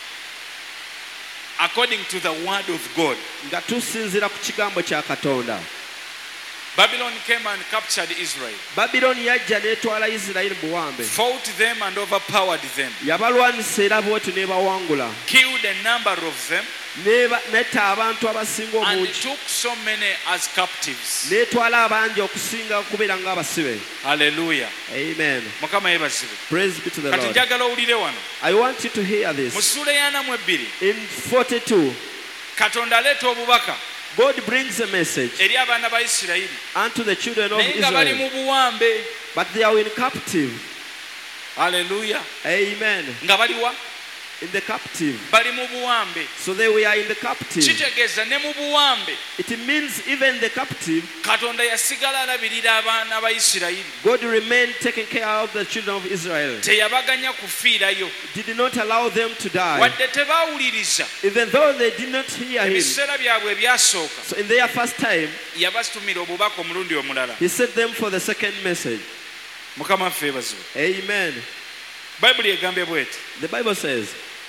according to the word of God. nga tusinziira ku kigambo kya Katonda. Babylon came and captured Israel, Babilooni yajja n'etwala Isirayiri mu buwambe. fought them and overpowered them, Yabalwanisa era bw'etyo n'ebawangula. killed a number of them, N'eba- n'etta abantu abasinga and obungi. took so many as captives. N'etwala abangi okusinga kubeera ng'abasibe. Hallelujah. Amen. Mukama yebazibwe. Praise be to the Kati Lord. njagala owulire wano. I want you to hear Mu this. ssuula y'ana mu ebbiri, In forty-two, Katonda aleeta obubaka God brings a message eri abaana ba Isirayiri. unto the children of Naye nga bali Israel, mu buwambe. but they are in captive. Hallelujah. Amen. Nga bali wa? In the captive. Bali mu buwambe. So they were in the captive. Kitegeeza ne mu buwambe It means even the captive, Katonda yasigala alabirira abaana ba Isirayiri. God remained taking care of the children of Israel. Teyabaganya kufiirayo. Did not allow them to die. Wadde tebaawuliriza Even though they did not hear him. ebiseera byabwe ebyasooka, So in their first time, yabatumira obubaka omulundi omulala. he sent them for the second message. Mukama waffe yeebazibwe. Amen. Bayibuli egambye bw'eti, The Bible says,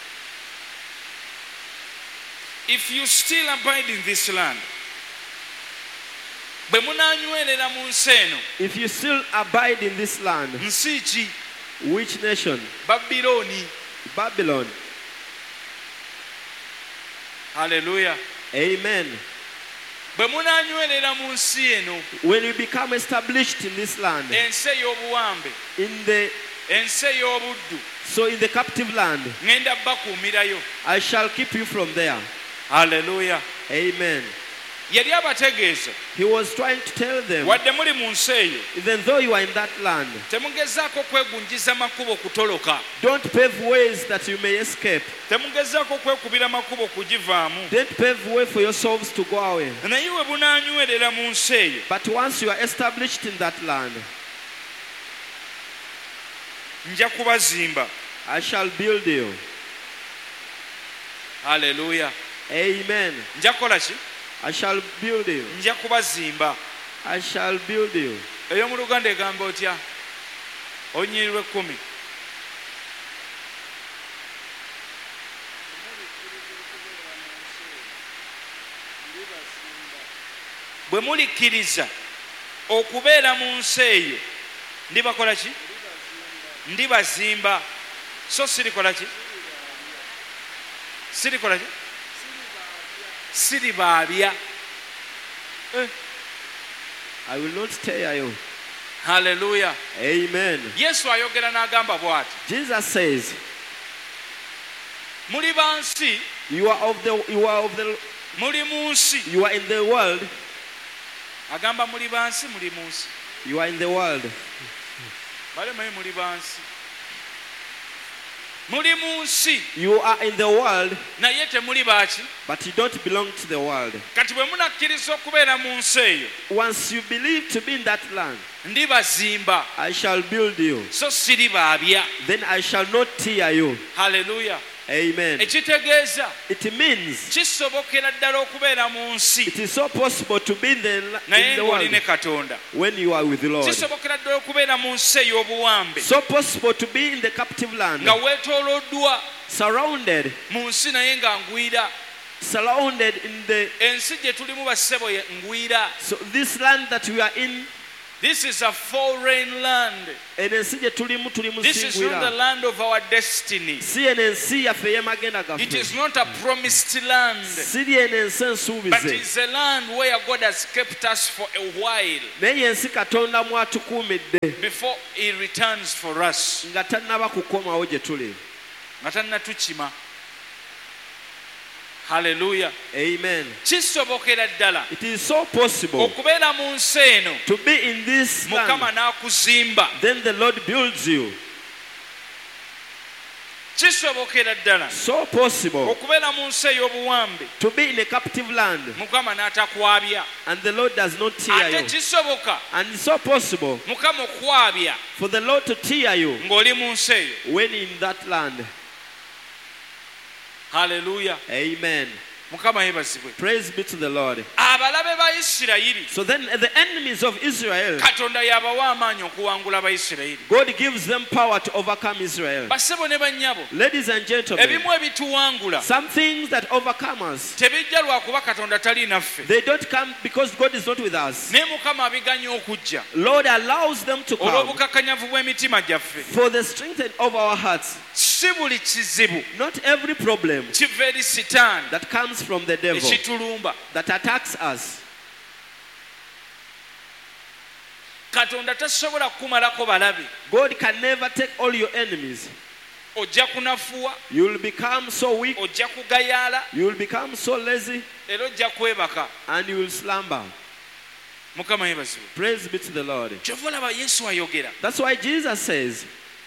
if you still abide in this land, bwe munaanywerera mu nsi eno, if you still abide in this land, nsi ki? which nation? Babilooni. Babylon. Haleluya. Amen. Bwe munaanywerera mu nsi eno, When you become established in this land, ensi ey'obuwambe, in the ensi ey'obuddu, so in the captive land, ŋŋenda bakuumirayo. I shall keep you from there. Haleluya. Amen. Yali abategeeza, He was trying to tell them, wadde muli mu nsi eyo, even though you are in that land, temugezaako kwegunjiza makubo kutoloka. don't pave ways that you may escape. Temugezaako kwekubira makubo kugivaamu. Don't pave way for yourselves to go away. Naye we bunaanywerera mu nsi eyo, But once you are established in that land, nja kubazimba. I shall build you. Haleluya. Amen. Nja kukola ki? I shall build you. Nja kubazimba. I shall build you. Ey'omu Luganda egamba otya? Olunyiriri lw'ekkumi. Bwe mulikkiriza okubeera mu nsi eyo, ndibakola ki? Ndibazimba. So sirikola ki? Sirikola ki? Siribaabya. Eh, I will not tear you. haleluya. Amen. Yesu ayogera n'agamba bw'ati, Jesus says, muli ba nsi, you are of the you are of the muli mu nsi. you are in the world. Agamba muli ba nsi, muli mu nsi. You are in the world. Balemayo muli ba nsi. Muli mu nsi, You are in the world, naye temuli baaki. but you don't belong to the world. Kati bwe munakkiriza okubeera mu nsi eyo, Once you believe to be in that land, ndibazimba, I shall build you. so siribaabya. Then I shall not tear you. Haleluya. Amen. Ekitegeeza It means kisobokera ddala okubeera mu nsi, it is so possible to be in the, naye in the ng'oli ne world Katonda. when you are with the Lord. Kisobokera ddala okubeera mu nsi ey'obuwambe, So possible to be in the captive land, nga weetooloddwa surrounded, mu nsi naye nga ngwira. surrounded in the. ensi gye tulimu bassebo ye ngwira. So this land that we are in, This is a foreign land. eno ensi gye tulimu tuli mu This is not the nsingwira. land of our destiny. Si eno ensi yaffe ey'amagenda It is gaffe. not a promised land, Siri eno ensi but ensuubize. it's a land where God has kept us for a while Naye ensi Katonda mwatukuumidde before He returns for us. nga tannaba kukomawo gye tuli. Nga tannatukima. Hallelujah. Amen. Kisobokera ddala It is so possible okubeera mu nsi eno to be in this Mukama land. n'akuzimba. Then the Lord builds you. Kisobokera ddala So possible okubeera mu nsi ey'obuwambe to be in a captive land Mukama n'atakwabya. and the Lord does not tear Ate you. kisoboka And it's so possible Mukama okwabya for the Lord to tear you ng'oli mu nsi eyo. when in that land. Hallelujah. Amen. Mukama yeebazibwe. Praise be to the Lord. Abalabe ba Isirayiri So then the enemies of Israel, Katonda yabawa amaanyi okuwangula Abayisirayiri. God gives them power to overcome Israel. Bassebo ne bannyabo, Ladies and gentlemen, ebimu ebituwangula some things that overcome us, tebijja lwakuba Katonda tali naffe, they don't come because God is not with us. naye Mukama abiganya okujja Lord allows them to come olw'obukakkanyavu bw'emitima gyaffe. for the strength of our hearts. Si buli kizibu Not every problem kiva eri Sitaani that comes from the devil ekitulumba. that attacks us. Katonda tasobola kukumalako balabe. God can never take all your enemies. Ojja kunafuwa, You will become so weak, ojja kugayaala, you will become so lazy, era ojja kwebaka. and you will slumber. Mukama yeebazibwe. Praise be to the Lord. Kyova olaba Yesu ayogera. That's why Jesus says,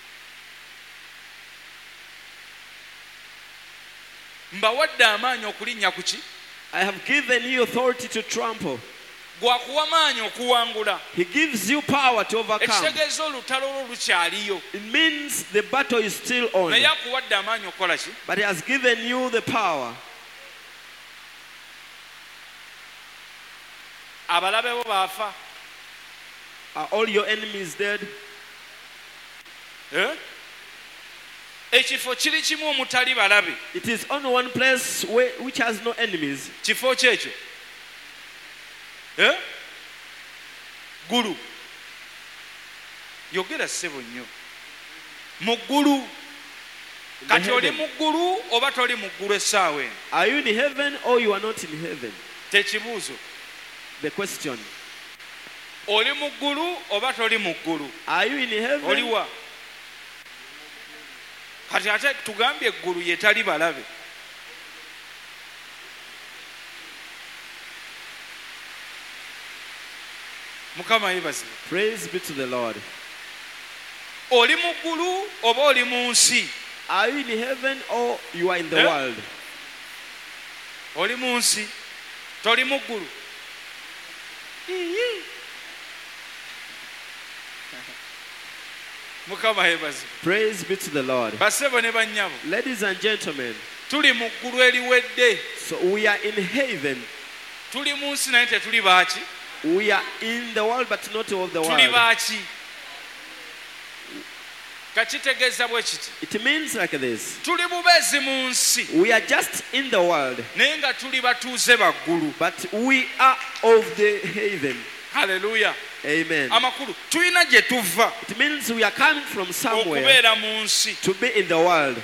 Mbawadde amaanyi okulinnya ku ki? I have given you authority to trample. Gwakuwa maanyi okuwangula. He gives you power to overcome. Ekitegeeza olutalo olwo lukyaliyo. It means the battle is still on. Naye akuwadde amaanyi okukola ki? But He has given you the power. Abalabe bo baafa. Are all your enemies dead? Eh? Ekifo kiri kimu omutali balabe. It is only one place where, which has no enemies. Kifo ki ekyo? Eh? Ggulu. Yogera ssebo nnyo. Mu ggulu. Kati oli mu ggulu oba toli mu ggulu essaawa eno? Are you in heaven or you are not in heaven? Tekibuuzo. The question. Oli mu ggulu oba toli mu ggulu? Are you in heaven? Oliwa? Kati ate tugambye eggulu ye tali balabe. Mukama yeebazibwe. Praise be to the Lord. Oli mu ggulu oba oli mu nsi? Are you in heaven or you are in the Eh? world? Oli mu nsi, toli mu ggulu. Mukama yeebazibwe. Praise be to the Lord. Bassebo ne bannyabo, Ladies and gentlemen, tuli mu ggulu eriwedde. so we are in heaven. Tuli mu nsi naye tetuli baaki? We are in the world but not of the Tuli world. baaki? Kakitegeeza bwe kiti. It means like this. Tuli bubeezi mu nsi We are just in the world, naye nga tuli batuuze baggulu. but we are of the heaven. Haleluya. Amen. Amakulu tulina gye tuva It means we are coming from somewhere okubeera mu nsi, to be in the world.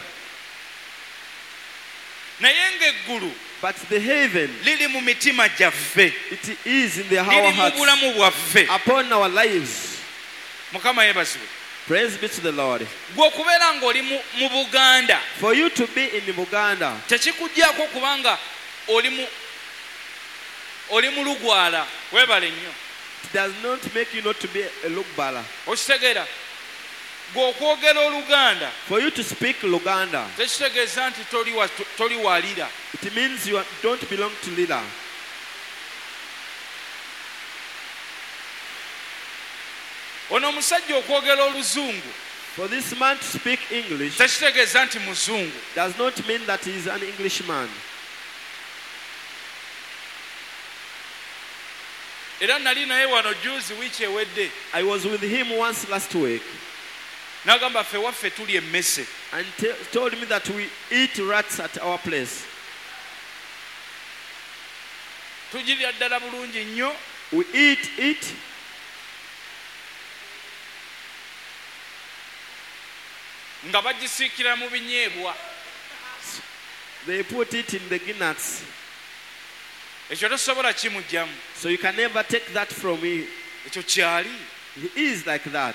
naye ng'eggulu But the heaven, liri mu mitima gyaffe, it is in the our liri mu hearts, bulamu bwaffe. upon our lives. Mukama yeebazibwe. Praise be to the Lord. Gwe okubeera ng'oli mu mu Buganda For you to be in Buganda, tekikuggyako kubanga oli mu oli mu Lugwala. Weebale nnyo. it does not make you not to be a Lugbala. Okitegeera? Gwe okwogera Oluganda For you to speak Luganda, tekitegeeza nti toli wa- toli walira. it means you are- don't belong to Lila. Ono omusajja okwogera Oluzungu For this man to speak English tekitegeeza nti Muzungu. does not mean that he is an Englishman. Era nali naye wano juzi wiiki ewedde I was with him once last week n'agamba ffe waffe tuli emmese. and te- told me that we eat rats at our place. tugirya ddala bulungi nnyo. We eat it. Nga bagisiikira mu binyeebwa. They put it in the guinness. Ekyo tosobola kimugyamu. So you can never take that from me. Ekyo kyali. He is like that.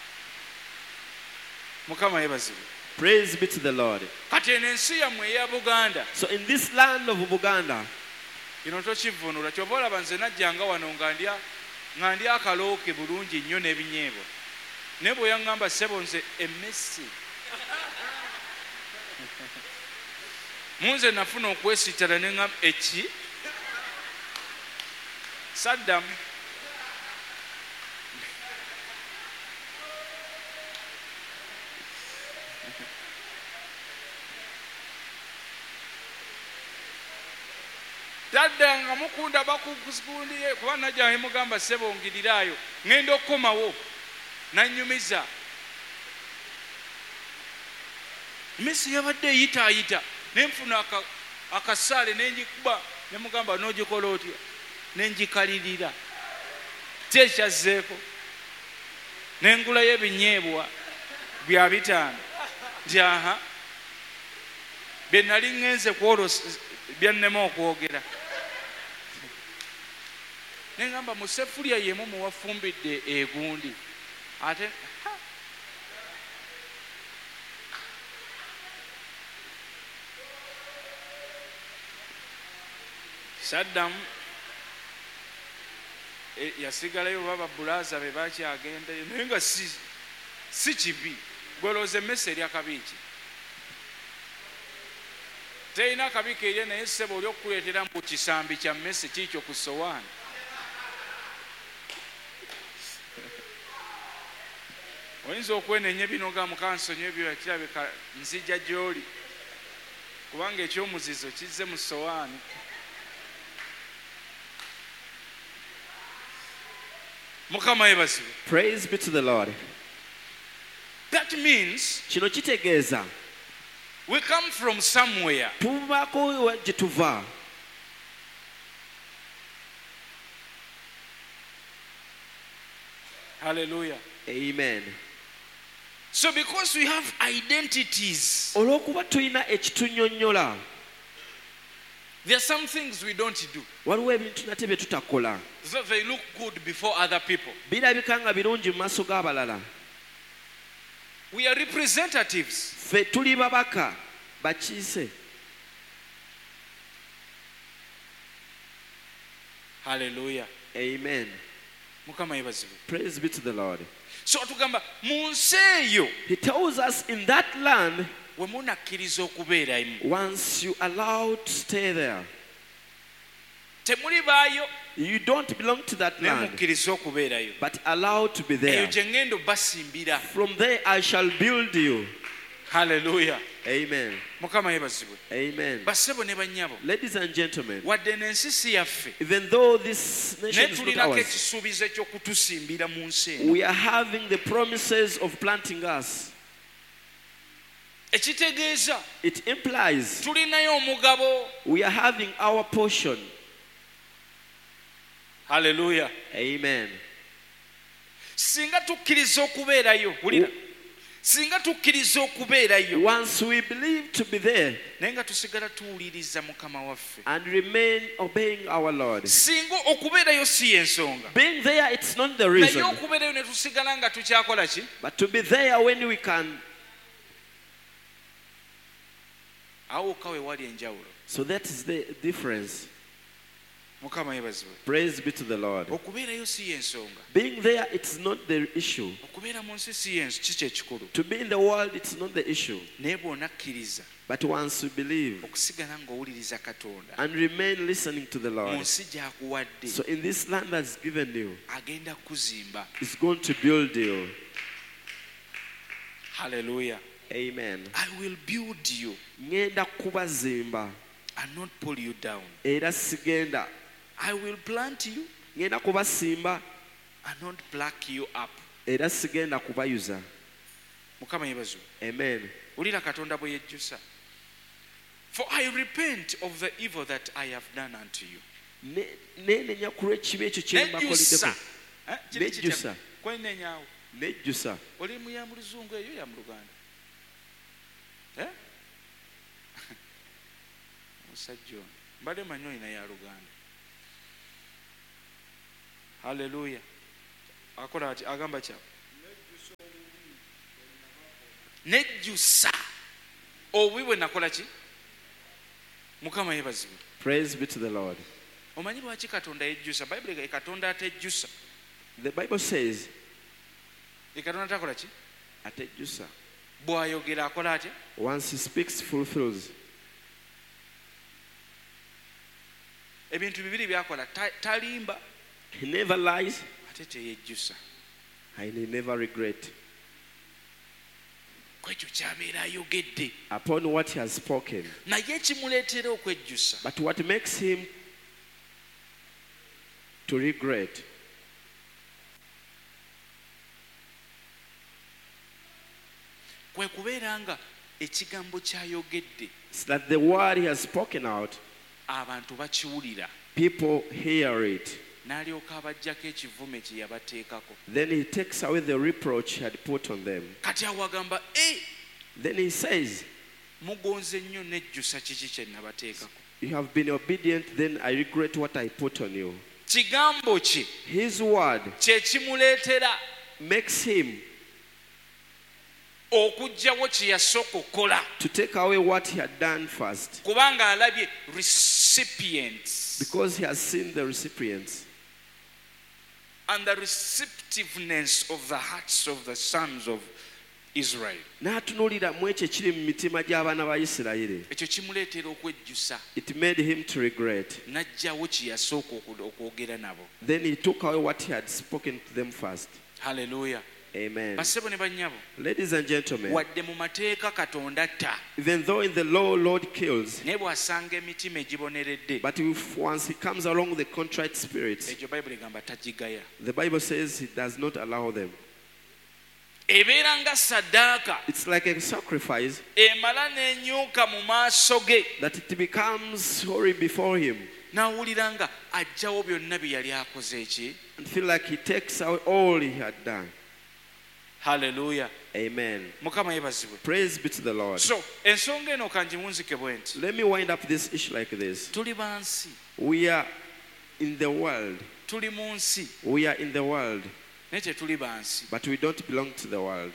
Mukama yebazibwe. Praise be to the Lord. Kati eno ensi yammwe eya Buganda. So in this land of Buganda, Kino tokivvuunula. Kyova olaba nze najjanga wano nga ndya nga ndya akalooke bulungi nnyo n'ebinyeebwa. Naye bwe yaŋŋamba ssebo nze emmesi. Munze nafuna okwesittala ne ŋŋamba eki? Saddamu. Tadda nga mukunda bakukusikundiye kuba najja emugamba ssebo ngirirayo ŋŋenda okukomawo nannyumiza. Messi yabadde eyitaayita ne nfuna akasaale ne ngikuba ne mugamba n'ogikola otya ne ngikalirira kyekyazeeko ne ngulayo ebinyeebwa bya bitaano nti aha bye nali ŋŋenze kwolosa byannema okwogera. Ne ngamba mu sefulya yemu muwafumbidde egundi ate Saddamu e, yasigalayo baba bulaza be bakyagendayo naye nga si, si kibi gwolooza emmese erya kabiiki terina akabiiki erye naye ssebo oli okukuleetera mu kisambi kya mmese kiikyo ku sowaani. Oyinza okwenenya binoga mukansonyo ebyo yakirabika nzija gy'oli kubanga ekyomuzizo kizze mu sowaani. Mukama yebazibwe. praise be to the Lord. That means Kino kitegeeza we come from somewhere. tuvako gye tuva. Hallelujah. Amen. So because we have identities, Olw'okuba tulina ekitunyonnyola, there are some things we don't do. waliwo ebintu nate bye tutakola. So they look good before other people. Birabika nga birungi mu maaso g'abalala. We are representatives. Ffe tuli babaka bakiise. Hallelujah. Amen. Mukama yebazibwe. Praise be to the Lord. So atugamba mu nsi eyo He tells us in that land, we munakkiriza okubeeramu once you allow to stay there, temuli baayo you don't belong to that naye land, mukkiriza okubeerayo. but allowed to be Eyo there. gye ŋŋenda basimbira. From there I shall build you. Hallelujah. Amen. Mukama yebazibwe. Amen. Bassebo ne bannyabo Ladies and gentlemen, wadde n'ensi si yaffe even though this nation naye is not tulinako ours, ekisuubizo eky'okutusimbira mu nsi eno. we are having the promises of planting us. Ekitegeeza It implies tulinayo omugabo. we are having our portion. Hallelujah. Amen. Singa tukkiriza okubeerayo, wulira, singa tukkiriza okubeerayo Once we believe to be there naye nga tusigala tuwuliriza Mukama waffe, and remain obeying our Lord, singa okubeerayo si y'ensonga, being there, it's not the naye reason, okubeerayo ne tusigala nga tukyakola ki? but to be there when we can. Awo wokka we wali enjawulo. So that is the difference. Mukama yebazibwe. Praise be to the Lord. Okubeerayo si y'ensonga, Being there, it's not the issue. okubeera mu nsi si y'ensi kiki ekikulu, To be in the world, it's not the issue. naye bw'onakkiriza But once we believe okusigala ng'owuliriza Katonda and remain listening to the mu Lord, nsi gy'akuwadde, so in this land that's given you, agenda kuzimba. it's going to build you. Hallelujah. Amen. I will build you Ngenda kubazimba and not pull you down. era sigenda. I will plant you Ngenda kubasimba and not pluck you up. era sigenda kubayuza. Mukama yebazibwe. Amen. Wulira Katonda bwe yejjusa. For I repent of the evil that I have done unto you. Ne- neenenya ku lw'ekibi ekyo kye nejjusa mbakoliddeko. Eh, kiri kitya? Nejjusa. Kwenenyawo Nejjusa. oli mu ya mu luzungu eyo ya mu luganda Eh? Omusajja ono mbadde manyi olina ya luganda. Haleluya. Akola ati agamba kya nejjusa obubi bwe nakola ki? Mukama yeebazibwe. Praise be to the Lord. Omanyi lwaki Katonda yejjusa? Bayibuli ye Katonda atejjusa. The Bible says, Ye Katonda takola ki? atejjusa. Bw'ayogera akola atya? Once he speaks, fulfills. Ebintu bibiri byakola. Ta- talimba He never lies ate teyejjusa. and he never regrets. Kwekyo kyabeera ayogedde. Upon what he has spoken. Naye ekimuleetera okwejjusa But what makes him to regret kwe kubeera nga ekigambo ky'ayogedde is that the word he has spoken out, abantu bakiwulira people hear it. n'alyoka abaggyako ekivume kye yabateekako. Then he takes away the reproach he had put on them. Kati awo agamba e Then he says, mugonze nnyo nejjusa kiki kye nabateekako. you have been obedient, then I regret what I put on you. Kigambo kye His word kye kimuleetera makes him okuggyawo kye yasooka okukola to take away what he had done first, kubanga alabye recipients because he has seen the recipients and the receptiveness of the hearts of the sons of Israel. n'atunuulira mu ekyo ekiri mu mitima gy'abaana ba Isirayiri. Ekyo kimuleetera okwejjusa It made him to regret. n'aggyawo kye yasooka oku- okwogera nabo. Then he took away what he had spoken to them first. Haleluya. Amen. Bassebo ne bannyabo, Ladies and gentlemen, wadde mu mateeka Katonda atta, even though in the law Lord kills, naye bw'asanga emitima egiboneredde, but if once he comes along with the contrite spirits, egyo Bayibuli egamba tagigaya. the Bible says he does not allow them. Ebeera nga ssaddaaka It's like a sacrifice emala n'enyuka mu maaso ge, that it becomes holy before him n'awulira nga aggyawo byonna bye yali akoze eki. and feel like he takes out all he had done. Haleluya. Amen. Mukama yeebazibwe. Praise be to the Lord. So ensonga eno kangimunzike bwe nti, Let me wind up this issue like this. tuli bansi, We are in the world. tuli mu nsi We are in the world, naye tetuli bansi. but we don't belong to the world.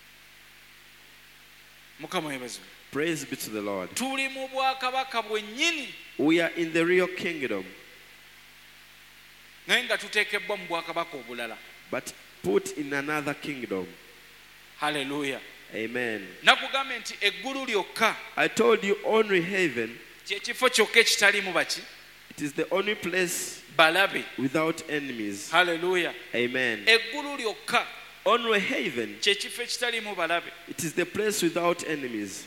Mukama yeebazibwe. Praise be to the Lord. Tuli mu bwakabaka bwennyini We are in the real kingdom, naye nga tuteekebbwa mu bwakabaka obulala. but put in another kingdom. Haleluya. Amen. Nakugambye nti eggulu lyokka I told you only heaven, kye kifo kyokka ekitalimu baki it is the only place balabe. without enemies. Haleluya. Amen. Eggulu lyokka Only heaven, kye kifo ekitalimu balabe. it is the place without enemies.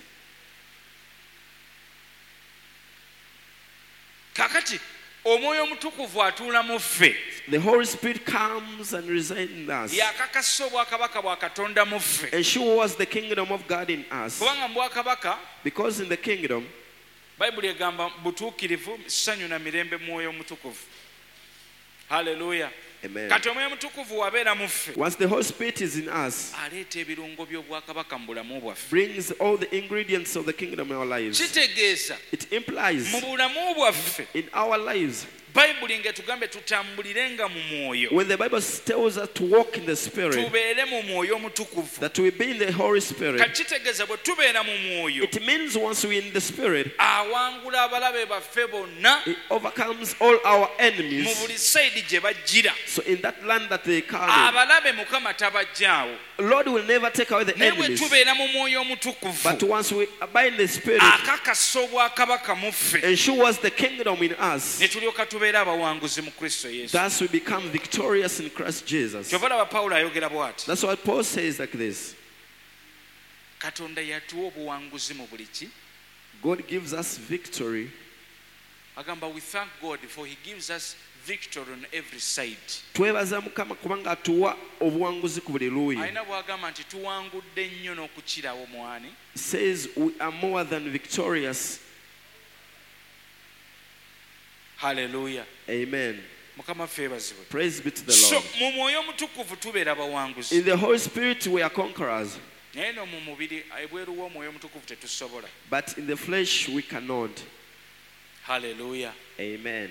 Kakati omwoyo omutukuvu atuula mu ffe, The Holy Spirit comes and resides in us, yakakasa obwakabaka bwa Katonda mu ffe. ensures the kingdom of God in us. Kubanga mu bwakabaka Because in the kingdom, Bayibuli egamba butuukirivu, ssanyu na mirembe mwoyo omutukuvu. Haleluya. amen. Kati omwoyo omutukuvu wabeera mu ffe, Once the Holy Spirit is in us, aleeta ebirungo by'obwakabaka mu bulamu bwaffe. brings all the ingredients of the kingdom in our lives. Kitegeeza It implies mu bulamu bwaffe in our lives, Bayibuli ng'etugambye tutambulirenga mu mwoyo, when the Bible tells us to walk in the Spirit, tubeere mu mwoyo omutukuvu. that we be in the Holy Spirit, Kati kitegeeza bwe tubeera mu mwoyo, it means once we're in the Spirit, awangula abalabe baffe bonna it overcomes all our mu enemies. buli sayidi gye bajjira. So in that land that they come Abalabe Mukama tabajjaawo. in, Lord will never take away the Naye bwe enemies. tubeera mu mwoyo But omutukuvu, once we abide in the Spirit, akakasa obwakabaka mu ffe, ensures the kingdom in us. ne tulyoka tubeera abawanguzi mu Kristo Yesu. Thus we become victorious in Christ Jesus. Kyova laba Pawulo ayogera bw'ati, That's what Paul says like this. Katonda yatuwa obuwanguzi mu buli ki. God gives us victory. Agamba we thank God for he gives us victory on every side. Twebaza Mukama kubanga atuwa obuwanguzi ku buli luuyi. Alina bw'agamba nti tuwangudde nnyo n'okukirawo mwani. It says we are more than victorious. Hallelujah. Amen. Mukama febazibwe. Praise be to the So Lord. mu mwoyo omutukuvu tubeera bawanguzi. In the Holy Spirit we are conquerors, Naye no mu mubiri ebweru w'omwoyo omutukuvu tetusobola. but in the flesh we cannot. Hallelujah. Amen.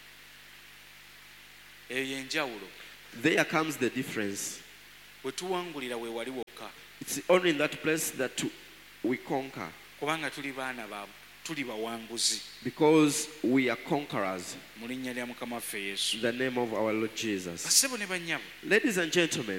Eyo y'enjawulo. There comes the difference. We tuwangulira we wali wokka. It's only in that place that we conquer, Kubanga tuli baana ba tuli bawanguzi. because we are conquerors. Mu linnya lya Mukama waffe Yesu. In the name of our Lord Jesus. Bassebo ne bannyabo. Ladies and gentlemen,